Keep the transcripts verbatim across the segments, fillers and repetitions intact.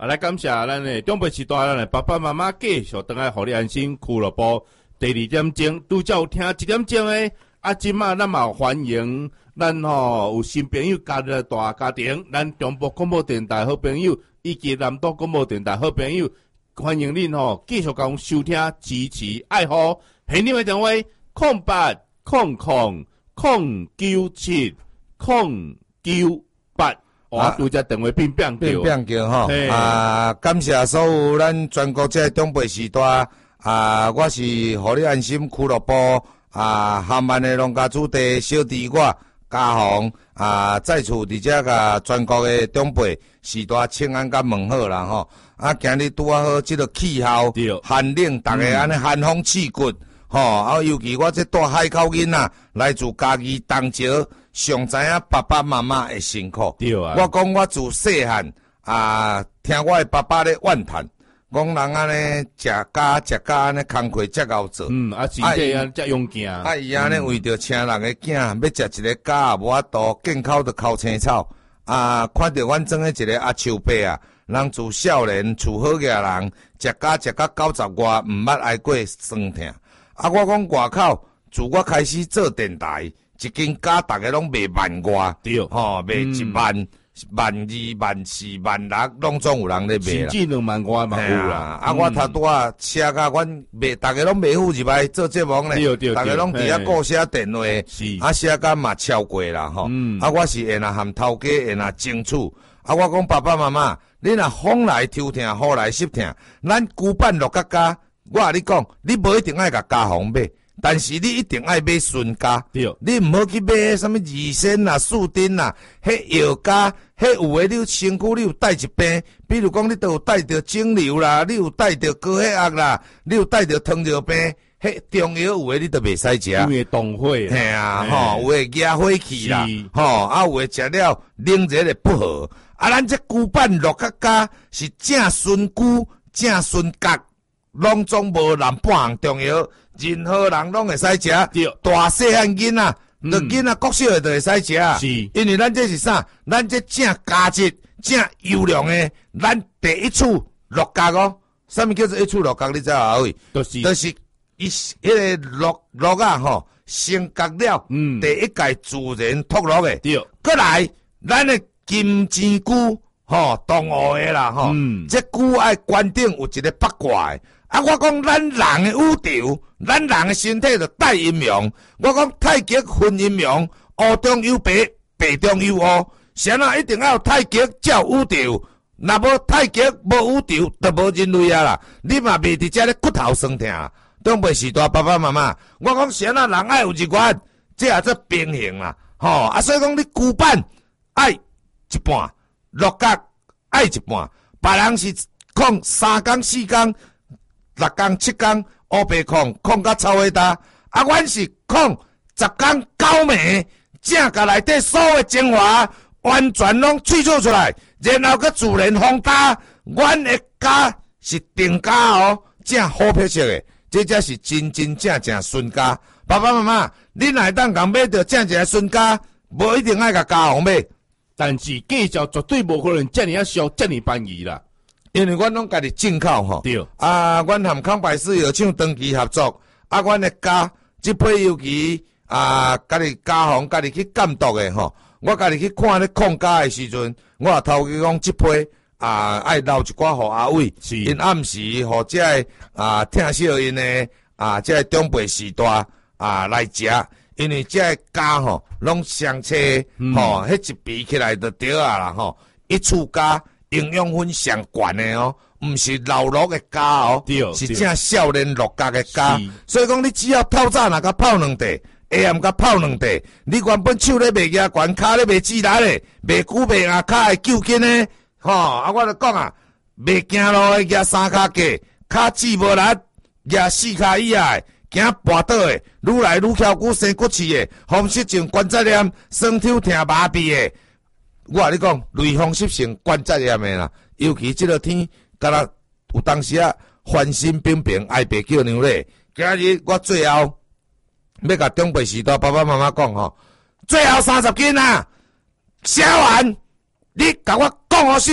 啊，来感谢咱的长辈时代，咱的爸爸妈妈继续等来互你安心俱乐部第二点钟，拄则有听一点钟的。啊，即马咱嘛欢迎咱吼有新朋友加入大家庭，咱中部广播电台好朋友以及南岛广播电台好朋友，欢迎恁吼继续甲阮收听、支持、爱护。现场的电话：空八空空空九七空九八。哇，拄则电话变变变变叫吼啊！感谢所有咱全国这长辈时代啊，我是互你安心俱乐部。啊，含万的农家主地小弟我家宏啊，在此伫遮甲全国的长辈时代请安甲问好啦吼。啊，今日拄啊好，即个气候寒冷，逐个安尼寒风刺骨吼。啊，尤其我这带海口囡仔来自家己东石，上知影爸爸妈妈的辛苦。 对啊， 我讲我自细汉啊，听我的爸爸咧怨叹。讲人安尼食家食家安尼工课遮熬做， 嗯，啊，身体啊遮勇健， 啊，伊安尼为着请人的囝，要食一个家无法度，见口就抠青草，啊，看着阮装的一个阿树伯啊，人自少年厝好个人，食家食到九十外，毋捌挨过酸痛。啊，我讲外口，自我开始做电台，一间家逐个拢卖万外， 对， 吼，卖一万。嗯万二、万四、万六，拢总有人咧卖啦。 甚至两万外嘛有啦。 啊，我头拄啊，车甲阮卖，逐个拢卖富入来做节目咧。逐个拢伫遐顾写电话，啊，写甲嘛超过啦吼。啊，我是会若含头家会若争取。啊，我讲爸爸妈妈，你若风来抽疼，雨来湿疼，咱旧版落甲家，我甲你讲，你无一定爱甲家风买。但是你一定爱买顺家， 对， 你毋好去买迄什么二仙啦、树丁啦，迄药家，迄有诶，你身躯你有带一病，比如讲你都有带着肿瘤啦，你有带着高血压啦，你有带着糖尿病，迄中药有诶你都袂使食， 因为冻火， 嘿啊，吼，有诶压火气啦，吼，啊有诶食了冷热咧不好，啊，咱这旧版落甲家是正顺菇、正顺角，拢总无难半项中药。任何人拢会使食，大细汉囡仔，着囡仔国小诶，就会使食。 是， 因为咱这是啥？咱这正价值、正优良诶，咱第一处落角哦。啥物叫做一处落角？你知影啊？位， 就是， 就是伊迄个落落啊吼，升角了，嗯，第一届自然脱落诶。 对， 过来，咱诶金针菇吼，同学诶啦吼，嗯，这菇爱关顶有一个八卦诶。啊！我讲咱人的宇宙，咱人的身体就带阴阳。我讲太极分阴阳，黑中有白，白中有黑。啥啊？一定要有太极才有宇宙。若无太极无宇宙，就无人类啊啦！你嘛袂伫遮咧骨头酸痛。长辈时代爸爸妈妈，我讲啥啊？人爱有日元，这也做平衡啦。吼、哦、啊！所以讲你旧版爱一半，落角爱一半，别人是控三工四工。六工七工，乌白控控甲臭尾大，啊，阮是控十工九暝，正甲内底所有精华完全拢萃取出来，然后佮自然风大，阮的家是定家哦，正好皮色的，这才是真真正正顺家。爸爸妈妈，你若会当共买着正正顺家，无一定爱甲家红买， 但是计较绝对无可能遮尔啊俗，遮尔便宜啦。 因为阮拢家己进口吼， 对啊，阮含康百事药厂长期合作，啊，阮的家即批尤其啊，家己家行家己去监督的吼，我家己去看咧控家的时阵，我也头去讲即批啊，爱留一寡互阿伟，因暗时互即个啊听小因的啊，即个长辈时代啊来食，因为即个家吼拢相车吼，迄一比起来就对啊啦吼，一厝家。营养分上悬的哦，毋是老弱的家哦，是正少年落角的家。所以讲，你只要透早若甲泡两茶，下暗甲泡两茶，你原本手咧袂牙悬，骹咧袂指力咧，袂久袂牙骹会揪筋咧，吼、哦！啊，我就讲啊，袂行路的牙三骹架，骹趾无力，牙四骹以外，行跋倒的，愈来愈翘骨生骨刺的，风湿症关节炎，酸痛疼麻痹的。我甲你讲，类风湿性关节炎的啦，尤其即个天，敢若有当时啊，翻身冰冰，爱白叫娘咧。今日我最后要甲长辈时代爸爸妈妈讲吼，最后三十斤啊，写完你甲我讲好死，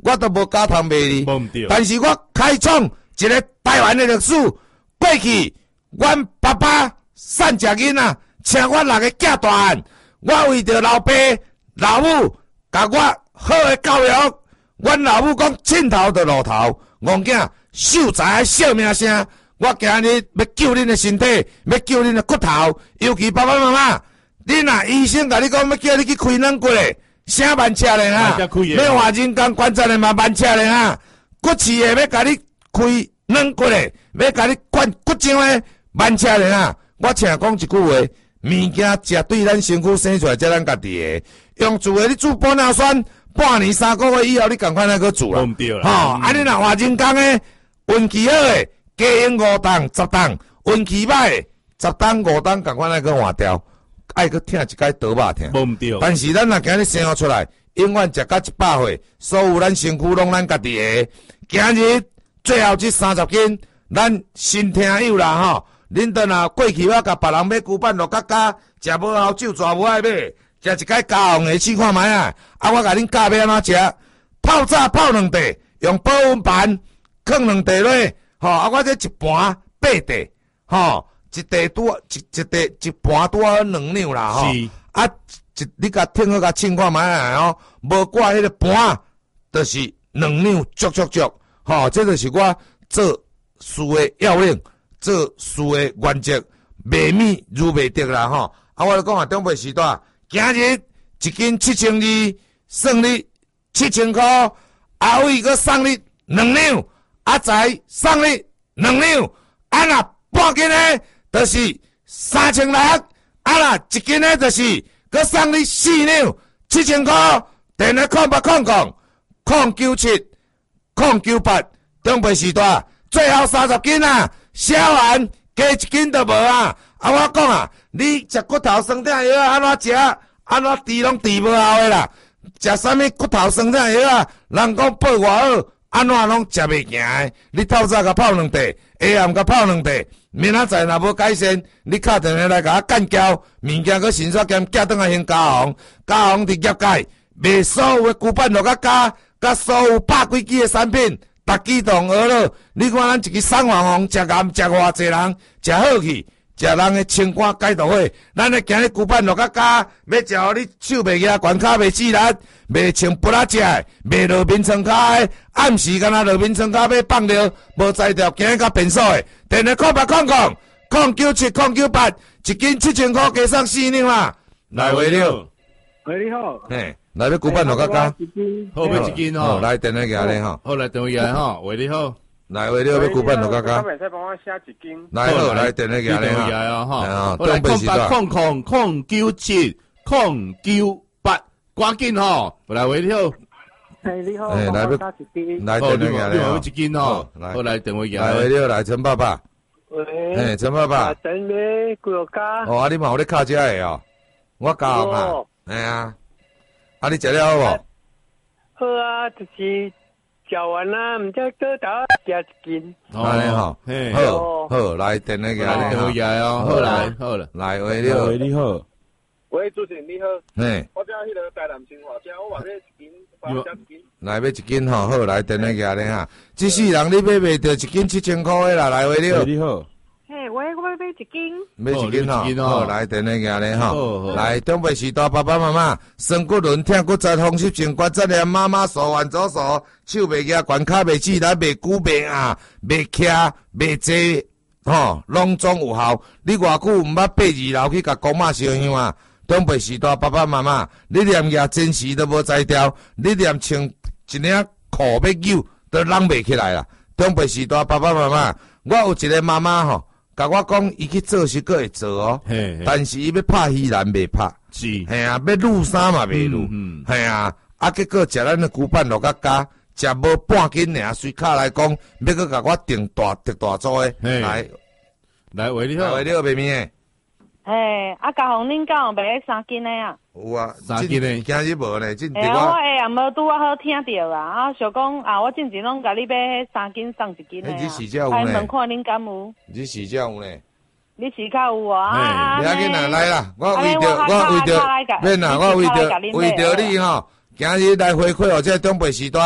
我都无加糖卖你。 无毋对， 但是我开创一个台湾的历史。过去，阮爸爸散食囡仔，请我六个囝大汉，我为着老爸老母，甲我好的教育。阮老母讲凊头就露头，戆囝秀才笑名声。我今日要救恁的身体，要救恁的骨头，尤其爸爸妈妈，恁啊医生甲你讲要叫你去开软骨的，啥慢车咧啊？要换人工关节的嘛慢车咧啊？骨刺的要甲你开软骨的，要甲你灌骨精的慢车咧啊？我请讲一句话，物件食对咱身躯生出来，才咱家己的。用做的你煮玻尿酸，半年三个月以后，你赶快来去煮啦。吼，啊你若换人工的，运气好的。加用五档、十档，运气歹，十档、五档，赶快来去换掉，爱去听一摆倒肉听。 无毋对。 但是咱若今日生活出来，永远食到一百岁，所有咱身躯拢咱家己的。今日最后这三十斤，咱新听友啦吼，恁倒若过去我甲别人买牛板肉角角，食无好酒绝无爱买，食一摆加红的试看卖啊！啊，我甲恁教要安怎食？泡炸泡两地，用保温盘放两地落。吼、哦，啊，我这一盘八地，吼、哦，一地多一一地一盘多两两啦，吼、哦，啊，一你甲听好甲称看卖啊，哦，无挂迄个盘，就是两两足足足，吼、哦，这就是我做事的要领，做事的原则，卖米如卖得啦，吼、哦，啊，我来讲下中北时代，今日一斤七千二，算你七千块，后尾佫送你两两。啊，再送你两两，啊若半斤的，就是三千六；啊若一斤的，就是佮送你四两，七千块。电话空八空空，空九七，空九八，中北时代最后三十斤啊，烧完加一斤都无啊！啊，我讲啊，你食骨头酸痛药啊，安怎食？安怎治拢治无效的啦？食啥物骨头酸痛药啊？人讲报偌好。安怎拢食袂行诶？你透早甲泡两地，下暗甲泡两地，明仔载若无改善，你敲电话来甲我干交，物件佮新煞兼寄转来先加红，加红伫业界卖所有诶牛板肉甲加，甲所有百几支诶产品，逐支同学了。你看咱一支送网红，食咸食偌济人，食好去。食人的清肝解毒火，咱的今日牛板肉甲加，要食互你手袂硬，悬骹袂刺力，袂穿不拉食的，袂落面床骹的，暗时敢若落面床骹要放尿，无才调今日甲变数的，电话空八空空，空九七空九八，一斤七千块加送四两啦。来话了， 喂你好， 嘿，来要牛板肉甲加， 好要一斤吼， 来电话给你吼， 好来电话给吼，喂你好。 来，话了要牛板肉甲加。 可帮我写一斤。 来好，来电话给你啊， 哈。 好来，空八空空空九七空九八，赶紧吼，来喂你好。 哎你好， 哎来要加一斤。来电话给你哈，一斤吼，好来电话给你。 来喂你好，来陈爸爸。 喂。 哎，陈爸爸。 等你几落加。 哦，啊你嘛有咧敲遮个哦，我加嘛。哎呀，啊你食了好无？ 好啊，就是。食完啦，唔知多打加一斤。 安尼吼，好，好，来电话给你， 电话给哦，好来，好了， 来喂你好， 喂你好， 喂主持人你好， 嘿， 我只迄个台南新华车，我话要一斤，帮加一斤。 来要一斤吼，好来电话给你哈，这世人你买袂着一斤七千块的啦，来喂你好， 你好。 嘿，喂，我要买一斤， 买一斤吼，好来电话给你吼，来东北时代爸爸妈妈，身骨轮疼骨折风湿性关节炎，妈妈手腕左手，手袂硬，悬骹袂起来，袂久袂硬，袂徛袂坐，吼，拢总有效。你偌久毋捌爬二楼去甲公妈烧香啊？东北时代爸爸妈妈，你连夜真时都无才调，你连穿一领裤要扭都拢袂起来啦。东北时代爸爸妈妈，我有一个妈妈吼。甲我讲，伊去做是个会做哦，但是伊要拍依然袂拍， 是， 系啊，要撸衫嘛袂撸，系啊，啊结果食咱的牛板肉甲加，食无半斤尔，随卡来讲，要搁甲我订大特大组的，来， 来喂你好， 喂你好，妹妹诶， 嘿，啊，嘉宏恁敢有卖三斤的啊？ 有啊， 三斤的， 今日无呢，今日我。我下暗晡拄啊好听着啊，啊想讲啊，我进前拢甲你买迄三斤送一斤的啊。 你是有呢？问看恁敢有？ 你是有呢？ 你是较有啊？啊， 你要紧啦，来啦，我为着我为着，免啦，我为着为着你吼，今日来回馈哦，这东北时代，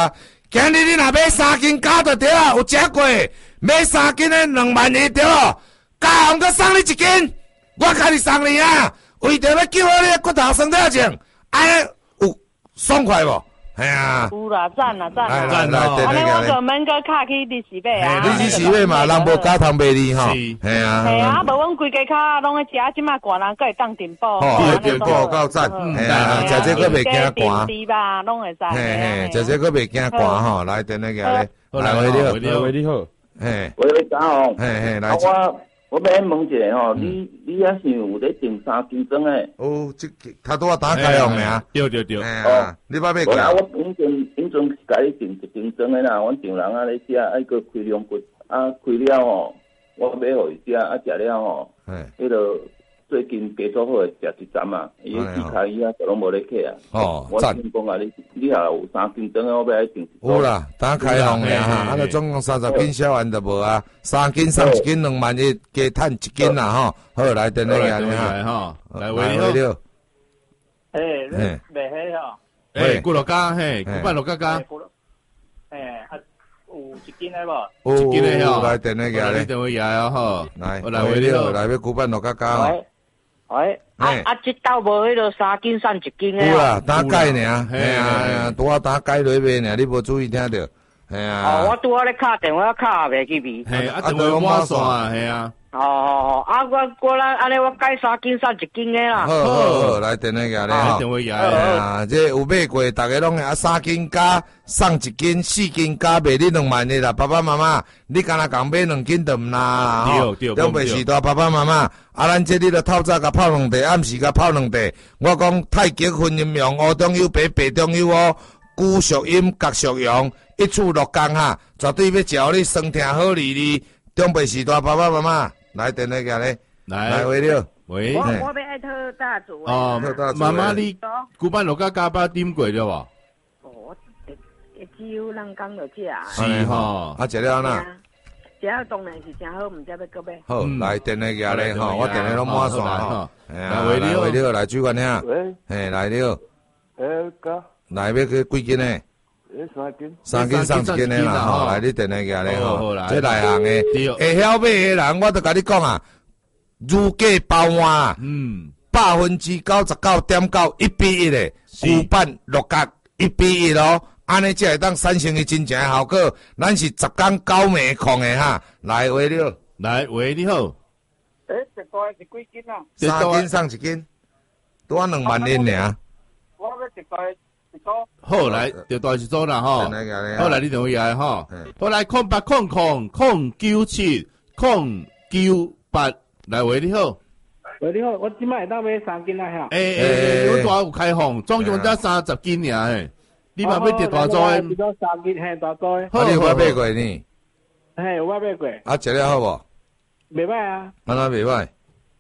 今日你若买三斤加就对啊，有食过，买三斤的两万二对哦，加红再送你一斤，我家己送你啊，为着要救好你的骨头生条症，安尼有爽快无？系啊， 有啦，赞啦赞啦， 赞哦安尼我对对对就免搁卡去利息买啊。 你是是买嘛，人无加糖卖你吼， 是系啊， 系啊，无阮规家卡拢咧食，即马寒人搁会当订报， 哦， 对对对，够赞，系啊，食这个袂惊寒， 订吧，拢会使。 嘿嘿，食这个袂惊寒吼，来等那个咧，来为了， 喂你好， 嘿， 喂，大红， 嘿嘿，来啊，，我我要问一下吼，你你也是有咧订三斤装诶？ 哦，这他拄啊打开用的啊， 对对对， 哎呀，你捌买过我啊， 啊？ 我本阵本阵是甲你订一斤装诶啦，阮订人啊咧食，啊个开两骨，啊开了吼，我买互伊食，啊食了吼， 哎， 迄个最近加做好诶食一站啊，伊个猪脚伊啊就拢无咧客啊。 哦， 我赞， 听讲啊，你你若有三斤装诶，我要来订一组。 有啦，打开用的哈，啊，就总共三十斤销完就无啊，三斤送一斤两万一，加趁一斤啦吼，好来等那个来哈， 来哈，来为喂你好， 了， 诶， 嘿你卖迄吼， 诶，顾老家嘿，古板老家家， 诶，啊，有一斤诶无？ 有一斤的吼， 来等那个你咧， 等我爷啊哈， 来， 我来喂你好， 来要古板落加加吼， 喂，喂，啊嘿啊，这斗无迄个三斤送一斤诶哦。 有啦，打解呢， 嘿嘿啊，拄啊打解落买呢，你无注意听着，嘿哦， 啊我，拄好咧敲电话敲也袂记味。 嘿，啊，等我满线啊，嘿啊， 哦哦哦，啊，我我咱安尼我改三斤送一斤诶啦。 好好好，来等那个咧吼来等。我爷哎啊， 呀，这有买过，大家拢啊三斤加送一斤，四斤加卖你两万的啦。爸爸妈妈，你敢若共买两斤就毋拿啦吼。 对对中袂时代，爸爸妈妈，啊，咱这里著透早甲泡两茶，暗时甲泡两茶。我讲太极分阴阳，乌中有白，白中有乌，孤属阴，角属阳，一处落工哈，绝对要招你生听好利利。中袂时代，爸爸妈妈，来等那个咧，来来， 为了， 喂我， 嘿我要爱特大组诶。 哦特大， 妈妈你古板老家家捌啉过了无？ 哦，会只有人讲着食啊。 是吼， 啊，食了呐。 食了当然是真好，毋知要搁买。 好， 嗯来电那个咧好吼，我电话拢满线吼好好。 哎呀， 来喂你好来喂你好，来主管听， 喂， 嘿，来你好， 诶，哥， 来要去几斤呢？ 诶，三斤。 三斤送一斤的啦，吼，来你电那个咧吼，这内行的， 对， 会晓买的人，我都甲你讲啊，如价包换， 嗯， 百分之九十九点九一比一的，古板六角一比一咯，安尼才会当产生伊真正的效果。咱是十工九暝控的哈，来喂了， 来喂你好， 诶，一袋是几斤啊？ 三斤送一斤，多两万零尔。 我要一袋一组。 好来，就大是做啦吼， 电那个咧， 好来你等我爷吼嗯， 好来空八空空空九七空九八，来喂你好。 喂，你好，我即摆会当买三斤啊，吓。 诶诶，有大有开放，总共才三十斤尔诶。你嘛要摕大组诶？ 一组三斤，嘿，大组诶。 啊，你有捌买过呢？ 嘿，我买过， 啊，食了好无？ 袂歹啊， 安怎袂歹？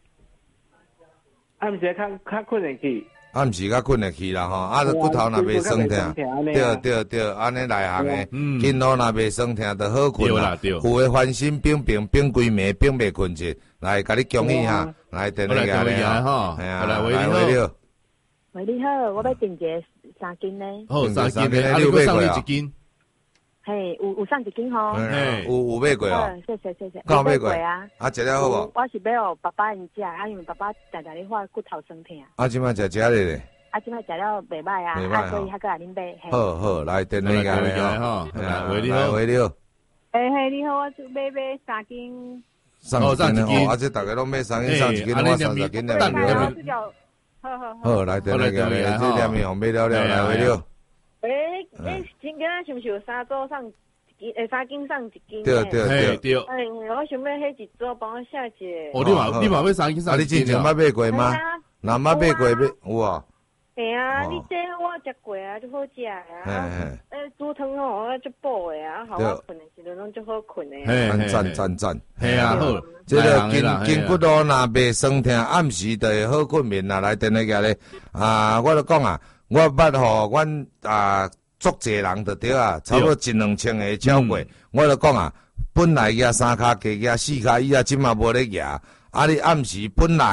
啊，毋是较较困会去。 啊，毋是较困会去啦吼，啊，骨头若袂酸疼，对对对，安尼内行诶， 嗯， 筋络若袂酸疼，就好困啦。 对， 有诶翻身冰冰冰规暝，冰袂困去，来，甲你恭喜哈，来，等那个咧吼， 哎呀， 来喂来喂了， 喂，你好，我要订一个三斤呢。 好三斤诶，啊，你搁送你一斤， 嘿，有有送一斤吼。 嘿，有有买过哦， 嗯，谢谢谢谢。 有买过啊。 啊，食了好无？ 我是要互爸爸因食，啊，因为爸爸常常咧发骨头酸痛。 啊，即摆食食咧咧， 啊，即摆食了袂歹啊，啊，所以还搁来恁买。 好好，来，等那个咧吼， 来喂你来好， 喂了。 嘿嘿，你好，我是买买三斤。 送一斤哦，而且大家拢买三斤，送一斤，我三十斤的。 好好好。 好，来，等那个咧，这两面红买了了，来喂了。 诶，诶，今仔是毋是有三组送一斤？诶，三斤送一斤？ 对对对。 对。 哎，我想要迄一组帮我写一个。 哦，你嘛你嘛要三斤送啊，你之前捌买过吗？若捌买过买有啊。 系啊，你这我食过啊，就好食啊。 嘿嘿。 诶，煮汤吼，我足补的啊，好我困的时阵拢足好困的。 赞赞赞赞。 系啊，好。 这个筋筋骨咯，若袂酸痛，暗时就会好困眠啦。来，等那个咧，啊，我就讲啊，我捌吼，阮啊，足侪人就对啊，差不多一两千个超过。我就讲啊，本来举三骹加举四骹，伊啊，即嘛无咧举。啊，你暗时本来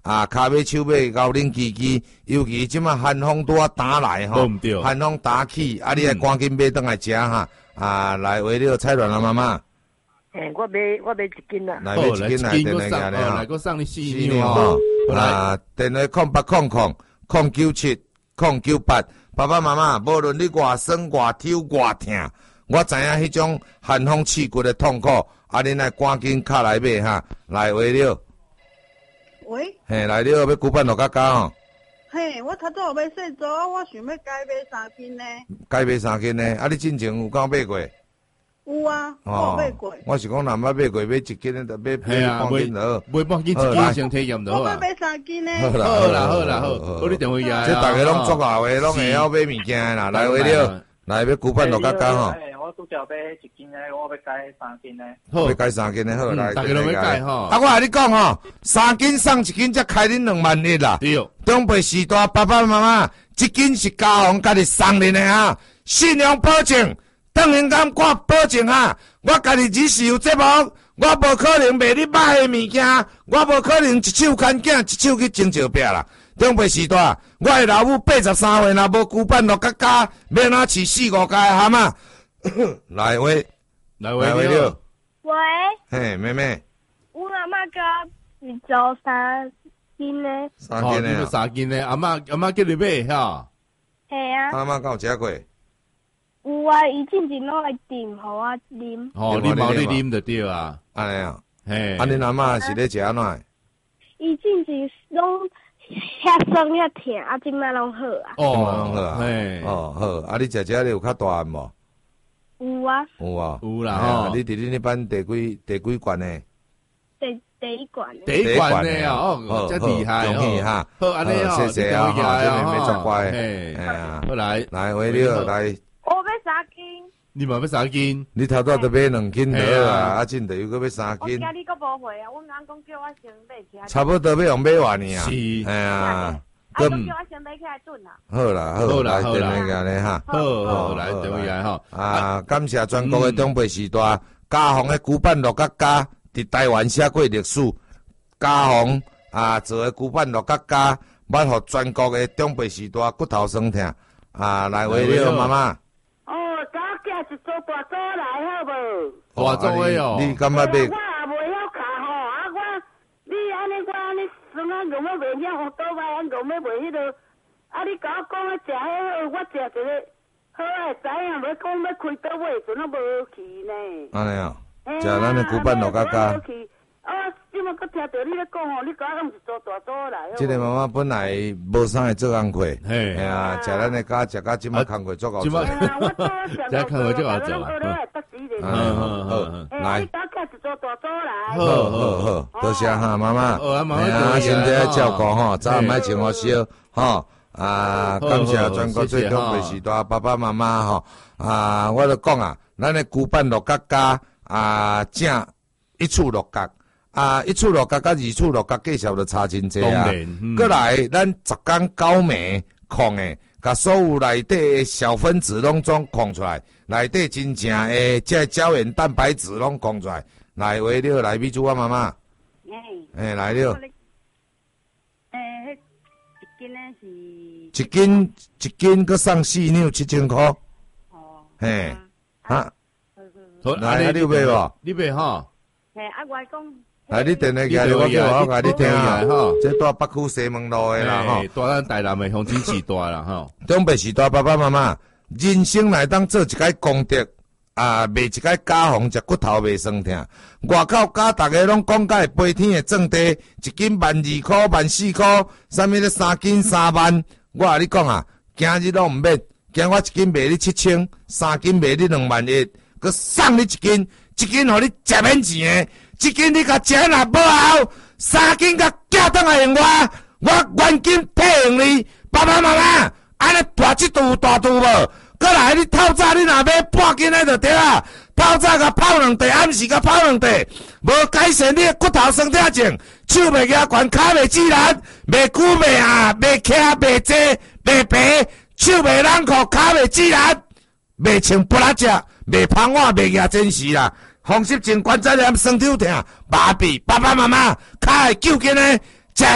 啊，骹尾手尾高冷叽叽，尤其即马寒风拄啊打来吼，寒风打起，啊，你爱赶紧买倒来食哈，啊，来为了菜卵啊妈妈。 诶，我买我买一斤啦。 来买一斤来，电来个咧吼。 来个送你四四两吼。啊，电话空八空空空九七空九八。爸爸妈妈，无论你偌酸偌抽偌痛，我知影迄种寒风刺骨的痛苦，啊，恁来赶紧卡来买哈，来为了。 喂。 嘿，来了要骨板落甲加吼。 嘿，我头早有买细组，我想要改买三斤呢。 改买三斤呢？啊，你之前有敢买过？ 有啊，我有买过。 我是讲，若捌买过，买一斤的，就买买半斤落。 买半斤，一斤先体验就好啊。 我要买三斤呢。 好啦， 好啦，好啦，好。我你电话呀。 这大家拢足后的，拢会晓买物件啦。来为了，来要骨板落甲加吼。 我拄则买一斤的，我要改三斤的。 好，要改三斤的，好来。 大家拢要改吼。 啊，我甲你讲吼，三斤送一斤，才开恁两万一啦。 对。 长辈时代，爸爸妈妈，一斤是家红家己送恁的啊，信用保证。当然敢我保证啊，我家己只是有节目，我无可能卖你歹的物件，我无可能一手牵囝，一手去种石壁啦。长辈时代，我的老母八十三岁，若无骨板落甲加，要哪饲四五家的蛤蟆？来喂， 来喂， 喂了。 喂。 嘿，妹妹。 我阿妈甲一周三斤呢。 三斤呢？ 哦，三斤呢？阿妈阿妈叫你买哈。 系啊。 阿妈敢有食过？ 有啊，伊进前拢会炖，互我啉。 哦，你冇你啉就对啊， 安尼啊， 嘿。 啊，恁阿嬷是咧食安怎？ 伊进前拢遐酸遐甜，啊，即摆拢好啊。 哦，好啊， 嘿， 哦好，啊，你食食咧有较大汉无？ 有啊。 有啊， 有啦吼。你伫恁迄班第几第几罐呢？ 第第一罐。 第一罐呢哦，真厉害哦。 好，安尼哦， 谢谢啊，哈，真系没作怪。 嘿， 哎呀， 好来， 来为了来。 我要三斤。 你嘛要三斤？ 你头早都买两斤好啊，啊，真得又搁要三斤。 我今你搁无回啊，阮翁讲叫我先买起来。 差不多要用买完呢啊。 是。 哎呀。 啊，叫我先买起来炖啦。 好啦，好啦，好啦，电话咧哈。 好好来，电话来哈。 啊，感谢全国的长辈时代，家宏的骨板落甲加，伫台湾写过历史。家宏啊，做的骨板落甲加，捌互全国的长辈时代骨头酸痛。啊，来为了妈妈。 哦，早寄一组大组来好无？ 大组的哦。 你感觉买？ 我也袂晓卡吼，啊我，你安尼我安尼算啊，讲要袂晓互倒摆，俺讲要袂迄落，啊你甲我讲要食迄好，我食一个好诶，知影要讲要开倒位，阵啊无去呢。 安尼啊，食咱的骨板落甲加。 啊，即马搁听到你咧讲吼，你甲我讲一组大组来。 即个妈妈本来无啥会做工课， 嘿， 哎呀，食咱的家食甲即马工课做够做。 即马，即工课做够做啊。 嗯好好，来。 你甲一组大组来。 好好好，多谢哈妈妈。 好啊，妈妈。 哎呀，身体要照顾吼，早晚请我烧吼。啊，感谢全国最长辈时代爸爸妈妈吼。啊，我就讲啊，咱的骨板落角加啊正一处落角。啊，一处落角甲二处落角计数就差真济啊！过来，咱十天九暝控诶，甲所有内底诶小分子拢总控出来，内底真正诶即胶原蛋白质拢控出来。来，为了来米珠啊妈妈，诶，来了。 诶，迄一斤诶是？ 一斤一斤搁送四两七千块。哦。嘿，啊，来，你要买无？ 你买哈？ 嘿，啊，我讲。 来，你电话寄来，我叫我甲你听啊！这住北区西门路的啦，吼， 住咱台南的乡亲时代啦，吼。 长辈时代，爸爸妈妈，人生来当做一个功德啊，卖一个家红，食骨头袂酸痛。外口家大家拢讲甲会飞天的种地，一斤万二块、万四块，啥物咧三斤三万。我甲你讲啊，今日拢毋免，今我一斤卖你七千，三斤卖你两万一，佮送你一斤，一斤互你食免钱的。一斤你甲食若无效，三斤甲寄倒来用我，我原金退用你。爸爸妈妈，安尼大即度大度无？过来你透早你若买半斤的就对啊，透早甲泡两地，暗时甲泡两地，无改善你的骨头酸痛症，手袂举悬，骹袂自然，袂久袂下，袂徛袂坐，袂白，手袂冷酷，骹袂自然，袂穿布拉只，袂芳我，袂举真实啦。风湿症、关节炎、酸痛痛、麻痹，爸爸妈妈较会救紧的，食泡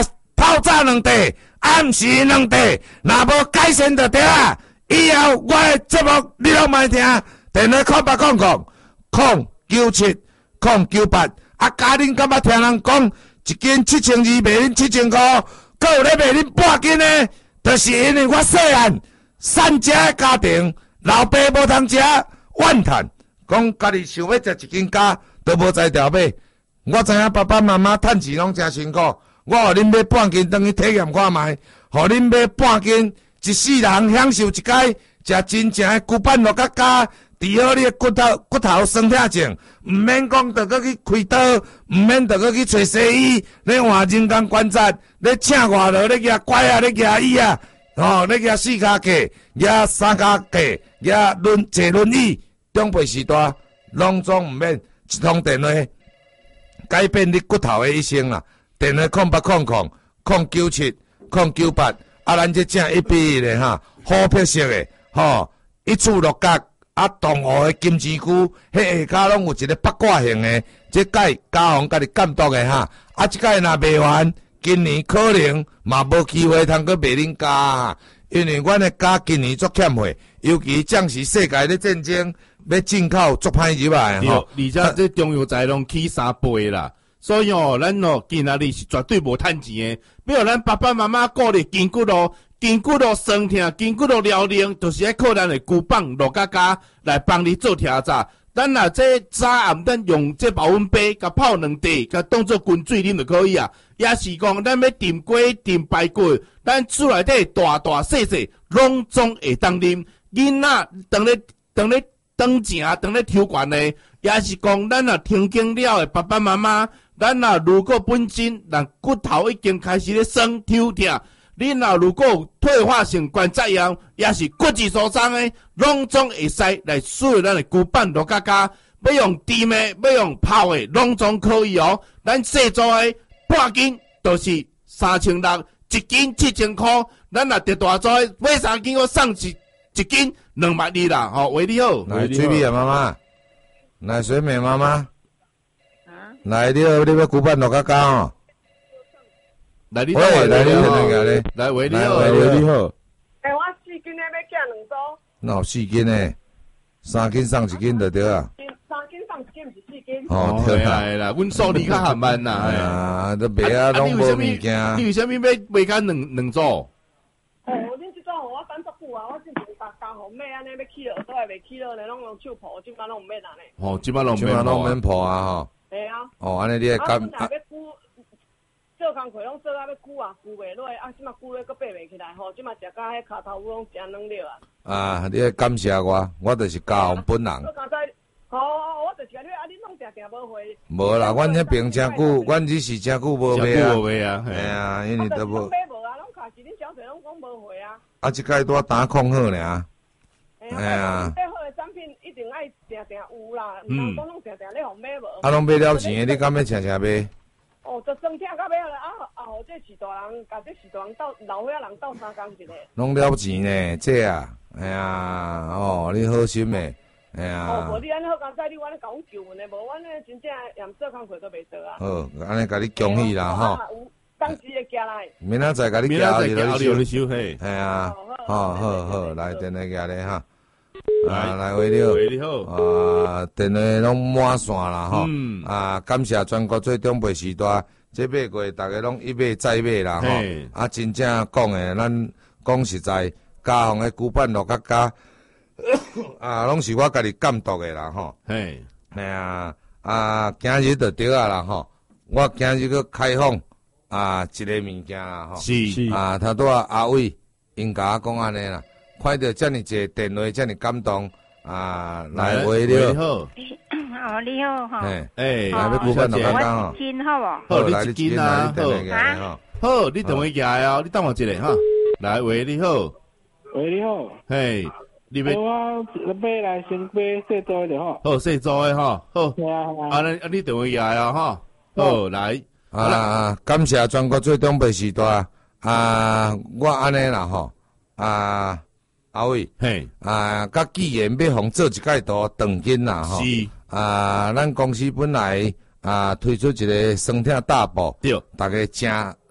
透早两地，暗时两地，若无改善就对啊！以后我的节目你拢莫听，电话空八空空空九七空九八，啊！家恁感觉听人讲一斤七千二卖恁七千块，搁有咧卖恁半斤呢？就是因为我细汉散食的家庭，老爸无通食，怨叹讲家己想要食一斤鸡，都无才调买。我知影爸爸妈妈趁钱拢真辛苦，我互恁买半斤，当去体验看卖，互恁买半斤，一世人享受一摆，食真正的骨板肉甲加，治好你的骨头骨头酸痛症，毋免讲着搁去开刀，毋免着搁去找西医，咧换人工关节，咧请外劳咧举拐啊，咧举椅啊，吼，咧举四脚架，举三脚架，举轮坐轮椅，长辈时代拢总毋免一通电话。改变你骨头的一生啦，电话空八空空空九七空九八，啊，咱这正一比一的哈，好皮色的，吼，一柱六角，啊，动物的金针菇，迄下骹拢有一个八卦形的，这届家宏家己监督的哈，啊，这届若卖完，今年可能嘛无机会通去卖恁家，因为阮的家今年足欠货，尤其将是世界的战争。要进口足歹入来吼， 而且这中药材拢起三倍啦，所以哦，咱哦今仔日是绝对无趁钱的。比如咱爸爸妈妈鼓励筋骨咯，筋骨咯酸痛，筋骨咯疗龄，就是要靠咱的骨棒、肉夹夹来帮你做调查。咱若这早暗咱用这保温杯，甲泡两滴，甲当做滚水啉就可以啊。也是讲咱要炖鸡、炖排骨，咱厝内底大大细细，拢总会当啉。囡仔当咧当咧。当正当咧抽悬的，也是讲咱若听经了的爸爸妈妈，咱若如果本身人骨头已经开始咧酸抽痛，你若如果有退化性关节炎，也是骨质疏松的，拢总会使来使用咱的骨板肉夹夹，要用甜的，要用泡的，拢总可以哦。咱细组的半斤就是三千六，一斤七千块，咱若得大组的买三斤，我送一一斤。两万二啦，吼，为你好。 来，水米啊，妈妈，来水美妈妈，啊，来，你好，你要骨板落较高哦。 来，你喂，来，你好，来， 来，为你好， 为你好。 哎，我四斤的要寄两组。 哪有四斤呢？三斤送一斤就对啊。 三斤送一斤，不是四斤。 哦，对啦， 啦，阮数理较含慢呐。 哎呀，都卖啊，拢无物件。 你为什么要买甲两两组？ 哦，恁这种我等足久啊，我之前甲家户买安尼要起落，都还未起落呢，拢用手抱，即摆拢毋免安尼。 哦，即摆拢即摆拢免抱啊吼。 系啊。 哦，安尼你会感。 啊，要箍，做工课拢做啊要箍啊，箍袂落，啊，即摆箍咧，佫爬袂起来吼，即摆食甲迄骹头拢真软了啊。 啊，你会感谢我，我就是家宏本人。 我刚才，哦，我就是甲你，啊，你拢定定无回。 无啦，阮迄边真久，阮只是真久无买啊。 真久无买啊， 系啊，因为都无。 买无啊，拢卡是恁小姐拢讲无回啊。 啊，即届拄打控好尔。 哎呀，买好的产品一定爱定定有啦，毋通讲拢定定咧互买无。 啊，拢买了钱的，你敢要常常买？ 哦，就酸痛到尾了啊！啊，后这是大人，甲这是大人斗老岁仔人斗相共一个。 拢了钱呢，这啊，哎呀，哦，你好心诶，哎呀。 哦，无你安尼好刚才你我咧甲阮求问的，无阮咧真正连做工课都袂做啊。 好，安尼甲你恭喜啦吼。 当时会寄来。 明仔载甲你寄后日就你收嘿。 哎呀，好好好，来电话寄咧哈。啊，来喂你好， 喂你好， 啊，电话拢满线啦吼，嗯、啊，感谢全国最长辈时代，这买过大家拢一买再买啦吼，啊，真正讲诶，咱讲实在，家宏诶骨板落甲加，啊，拢是我家己监督诶啦吼， 嘿， 哎呀，啊，今日就对啊啦吼，我今日去开放啊一个物件啦吼， 是是， 啊，他拄啊阿伟因甲我讲安尼啦。看到这么一个电话，这么感动啊！来，喂你好， 哦你好哈， 哎哎，来要骨板落甲加吼， 斤好无？ 好，你一斤啊， 好， 好，你等我一下哦，你等我一下哈。来，喂你好， 喂你好， 嘿，你要我买来先买细组的吼， 好细组的哈，好，啊你啊你等我一下哦哈，好来， 啊感谢全国最长辈时代啊，我安尼啦吼啊。阿伟，嘿，啊，甲既然要互做一届图长斤啦，吼，是，啊，咱公司本来啊推出一个酸痛大补，对，大家真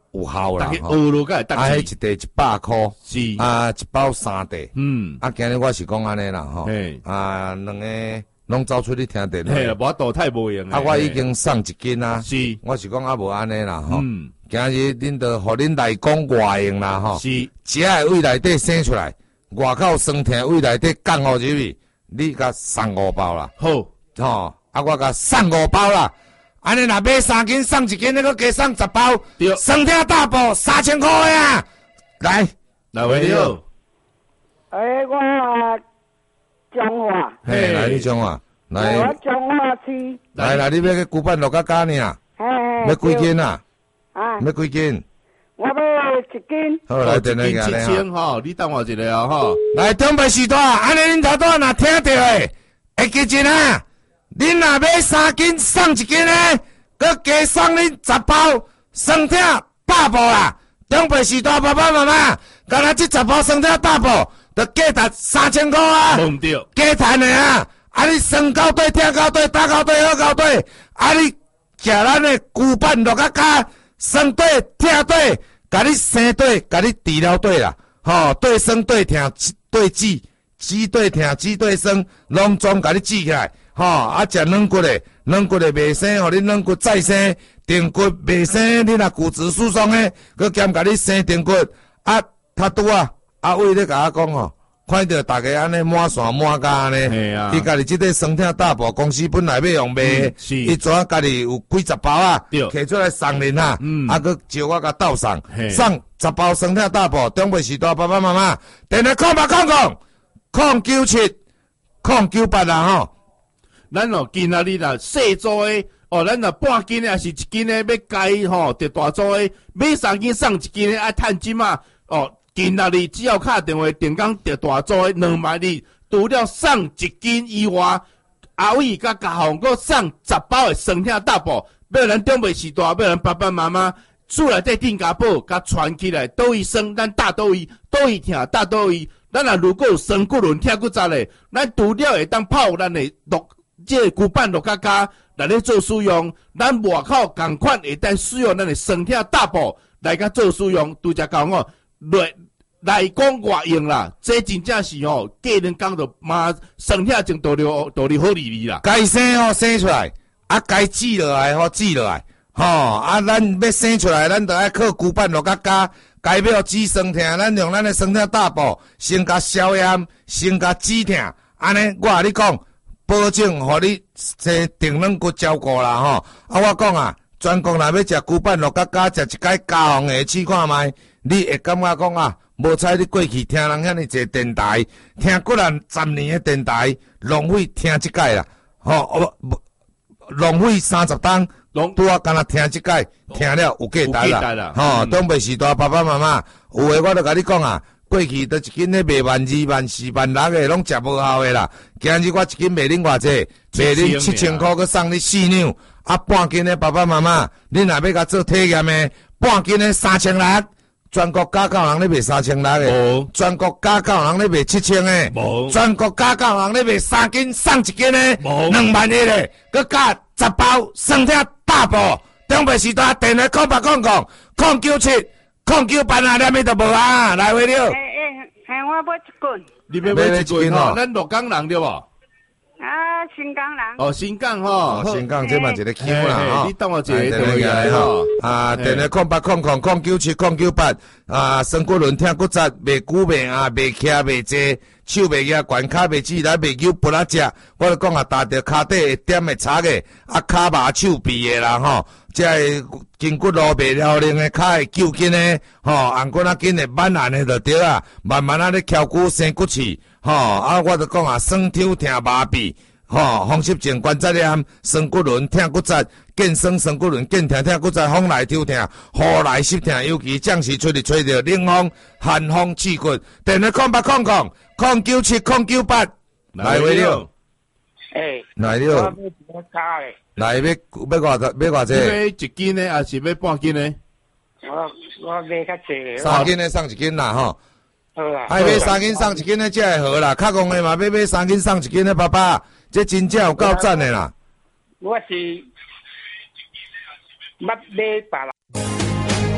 有效啦， 大家学落个， 啊，迄一袋一百箍， 是啊，一包三袋， 嗯， 啊，今日我是讲安尼啦，吼，啊，两个拢走出去听电话， 嘿，无倒太无用啊，我已经送一斤啊， 是， 我是讲啊，无安尼啦，吼， 嗯， 今日恁着互恁来讲外用啦，吼， 是， 食诶胃内底生出来，外口酸甜胃内底降互入去，你甲送五包啦， 好， 吼，啊，我甲送五包啦。安尼若买三斤送一斤，那个加送十包，酸甜大补三千块呀！来， 来位你好， 诶，我中华， 嘿，来你中华，来， 我中华区， 来来，你要去古板落甲加呢？ 嘿， 要几斤啊？ 啊， 要几斤？ 我要一斤。 好，来电来七千吼，你等我一下啊吼。 来，东北时代，安尼恁头拄若听到诶，会记真啊！恁若买三斤送一斤呢，佮加送恁十包酸甜大补啦！中北时代爸爸妈妈，敢若这十包酸甜大补，着价值三千块啊！ 唔对， 加赚的啊！啊，你酸到底、甜到底、打到底、好到底，啊，你食咱的古板落甲加酸底、甜底，甲你生底，甲你治疗底啦！吼，对酸对甜对治，治对甜治对酸，拢总甲你治起来。吼、哦，啊，食软骨的，软骨的袂生，互你软骨再生，顶骨袂生，你若骨质疏松的，佮兼甲你生顶骨，啊，他拄啊，阿伟咧甲我讲吼，看到大家安尼满线满家呢， 啊， 伊家己即个酸甜大补公司本来要用卖，伊怎啊家己有几十包啊，摕出来送恁啊，嗯、啊，佮招我甲斗送，送十包酸甜大补，中北时代爸爸妈妈，电话空八空空，空九七，空九八啦吼。 咱哦，今仔日啦，细组诶，哦，咱若半斤诶，还是一斤诶，要改吼，得大组诶，买三斤送一斤诶，爱趁钱嘛。哦，今仔日只要敲电话定讲得大组诶，两万二，除了送一斤以外，阿伟甲家宏佮送十包诶酸甜大补，要咱中北时代，要咱爸爸妈妈厝内底定家宝，甲传起来，倒位酸，咱大倒位，倒位疼，大倒位。咱若如果有酸骨轮、疼骨扎咧，咱除了会当泡咱诶落。这个骨板落加加来咧做使用，咱外口共款会当使用咱的酸甜大补来甲做使用，拄则讲哦，来来讲外用啦，这真正是吼，个人讲着嘛，酸甜种道理道理好理理啦。 该生吼生出来，啊该治落来吼治落来，吼啊咱要生出来，咱着爱靠骨板落加加，该要治酸甜，咱用咱的酸甜大补，先甲消炎，先甲止疼，安尼我甲你讲。保证，互你这定软骨照顾啦吼。啊，我讲啊，全国若要食骨板落加加，食一解加红的试看卖，你会感觉讲啊，无采你过去听人遐尼济电台，听几人十年的电台，浪费听即解啦，吼、哦，浪费三十档，拄啊，干那听即解，听了有价值啦，吼、哦，东北时代爸爸妈妈，有诶，我著甲你讲啊。过去都一斤咧卖万二万四万六个，拢食无效诶啦。今日我一斤卖恁偌济，卖恁七千箍，佮送你四两。啊，半斤诶爸爸妈妈，恁若要甲做体验诶，半斤诶三千六，全国加购人咧卖三千六诶，全国加购人咧卖七千诶，全国加购人咧卖三斤送一斤诶，两万一咧，佮加十包酸甜大补。中北时代电话空八空空空九七。空九八啊，连咪都无啊，来回了。 诶诶，系我买一棍。 你要买一棍吼，咱鹿港人对无？ 啊，新港人。 哦，新港吼， 哦，新港这嘛一个 Q 啦吼。 你等我一个电话来吼。 啊，电话空八空空空九七空九八啊，酸骨轮疼骨折，袂久袂啊，袂徛袂坐，手袂举，悬骹袂起来，袂扭不拉只。我就讲啊，踏着骹底会点会擦个，啊，骹麻手臂的啦吼。即个筋骨路袂了灵的，骹会揪紧的，吼，红骨仔紧的，慢慢的就对啊，慢慢啊咧翘骨生骨刺，吼，啊，我就讲啊，酸痛疼麻痹，吼，风湿症关节炎，酸骨轮疼骨折，健酸酸骨轮，健疼疼骨折，风来抽疼，雨来湿疼，尤其将时出去吹着冷风、寒风刺骨，电话空八空空空九七空九八，来回了， 诶， 来了。来要要偌要偌济？ 要一斤呢，还是要半斤呢？ 我我买较济。 三斤的送一斤啦，吼。 好啦。 爱买三斤送一斤的才会好啦，较戆的嘛要买三斤送一斤的，爸爸，这真正有够赞的啦。 我是捌买别人。